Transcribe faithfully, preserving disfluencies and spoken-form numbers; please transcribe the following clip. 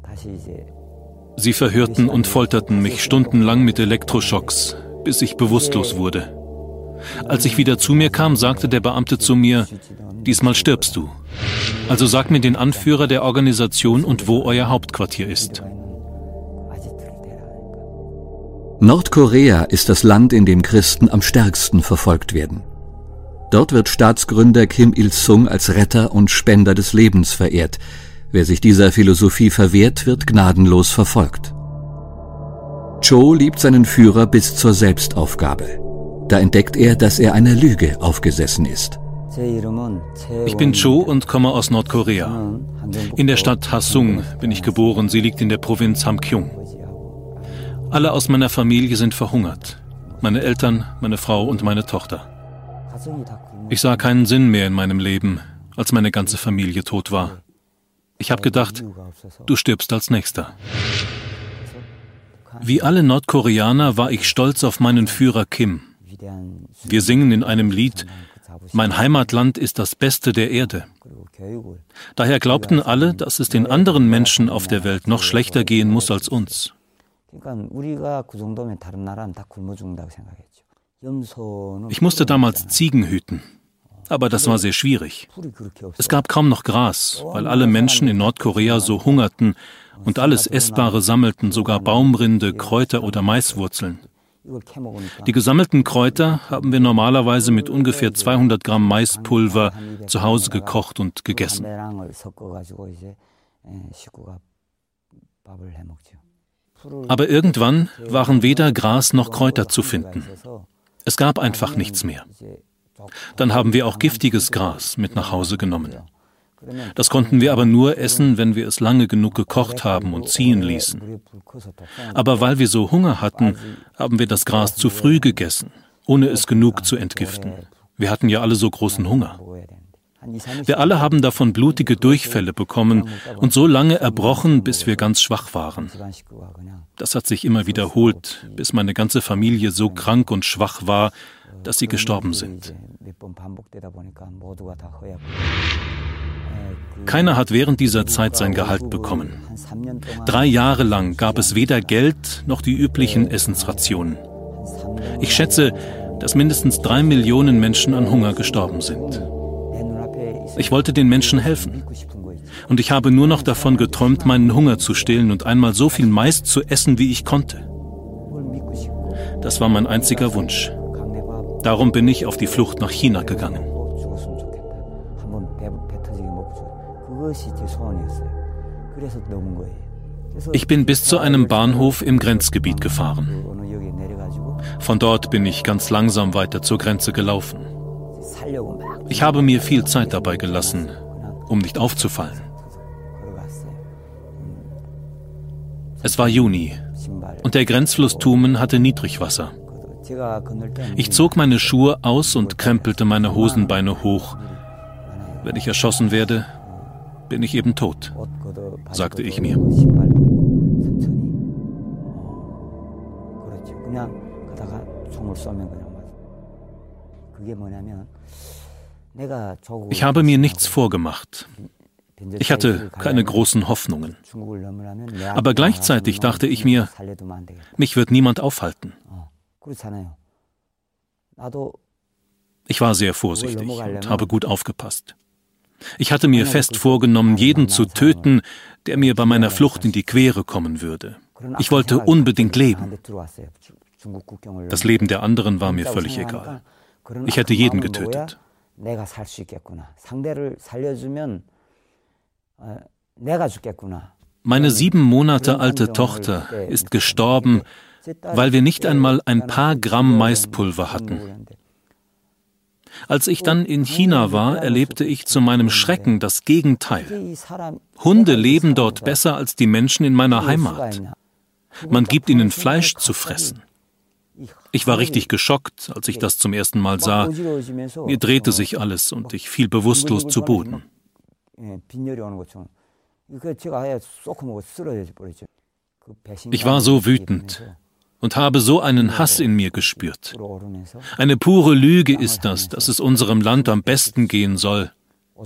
Sie verhörten und folterten mich stundenlang mit Elektroschocks, bis ich bewusstlos wurde. Als ich wieder zu mir kam, sagte der Beamte zu mir, diesmal stirbst du. Also sag mir den Anführer der Organisation und wo euer Hauptquartier ist. Nordkorea ist das Land, in dem Christen am stärksten verfolgt werden. Dort wird Staatsgründer Kim Il-sung als Retter und Spender des Lebens verehrt. Wer sich dieser Philosophie verwehrt, wird gnadenlos verfolgt. Cho liebt seinen Führer bis zur Selbstaufgabe. Da entdeckt er, dass er einer Lüge aufgesessen ist. Ich bin Cho und komme aus Nordkorea. In der Stadt Hassung bin ich geboren, sie liegt in der Provinz Hamgyong. Alle aus meiner Familie sind verhungert. Meine Eltern, meine Frau und meine Tochter. Ich sah keinen Sinn mehr in meinem Leben, als meine ganze Familie tot war. Ich habe gedacht, du stirbst als Nächster. Wie alle Nordkoreaner war ich stolz auf meinen Führer Kim. Wir singen in einem Lied, mein Heimatland ist das Beste der Erde. Daher glaubten alle, dass es den anderen Menschen auf der Welt noch schlechter gehen muss als uns. Ich musste damals Ziegen hüten, aber das war sehr schwierig. Es gab kaum noch Gras, weil alle Menschen in Nordkorea so hungerten und alles Essbare sammelten, sogar Baumrinde, Kräuter oder Maiswurzeln. Die gesammelten Kräuter haben wir normalerweise mit ungefähr zweihundert Gramm Maispulver zu Hause gekocht und gegessen. Aber irgendwann waren weder Gras noch Kräuter zu finden. Es gab einfach nichts mehr. Dann haben wir auch giftiges Gras mit nach Hause genommen. Das konnten wir aber nur essen, wenn wir es lange genug gekocht haben und ziehen ließen. Aber weil wir so Hunger hatten, haben wir das Gras zu früh gegessen, ohne es genug zu entgiften. Wir hatten ja alle so großen Hunger. Wir alle haben davon blutige Durchfälle bekommen und so lange erbrochen, bis wir ganz schwach waren. Das hat sich immer wiederholt, bis meine ganze Familie so krank und schwach war, dass sie gestorben sind. Keiner hat während dieser Zeit sein Gehalt bekommen. Drei Jahre lang gab es weder Geld noch die üblichen Essensrationen. Ich schätze, dass mindestens drei Millionen Menschen an Hunger gestorben sind. Ich wollte den Menschen helfen. Und ich habe nur noch davon geträumt, meinen Hunger zu stillen und einmal so viel Mais zu essen, wie ich konnte. Das war mein einziger Wunsch. Darum bin ich auf die Flucht nach China gegangen. Ich bin bis zu einem Bahnhof im Grenzgebiet gefahren. Von dort bin ich ganz langsam weiter zur Grenze gelaufen. Ich habe mir viel Zeit dabei gelassen, um nicht aufzufallen. Es war Juni und der Grenzfluss Tumen hatte Niedrigwasser. Ich zog meine Schuhe aus und krempelte meine Hosenbeine hoch. Wenn ich erschossen werde, bin ich eben tot, sagte ich mir. Ich habe mir nichts vorgemacht. Ich hatte keine großen Hoffnungen. Aber gleichzeitig dachte ich mir, mich wird niemand aufhalten. Ich war sehr vorsichtig und habe gut aufgepasst. Ich hatte mir fest vorgenommen, jeden zu töten, der mir bei meiner Flucht in die Quere kommen würde. Ich wollte unbedingt leben. Das Leben der anderen war mir völlig egal. Ich hätte jeden getötet. Meine sieben Monate alte Tochter ist gestorben, weil wir nicht einmal ein paar Gramm Maispulver hatten. Als ich dann in China war, erlebte ich zu meinem Schrecken das Gegenteil. Hunde leben dort besser als die Menschen in meiner Heimat. Man gibt ihnen Fleisch zu fressen. Ich war richtig geschockt, als ich das zum ersten Mal sah. Mir drehte sich alles und ich fiel bewusstlos zu Boden. Ich war so wütend und habe so einen Hass in mir gespürt. Eine pure Lüge ist das, dass es unserem Land am besten gehen soll.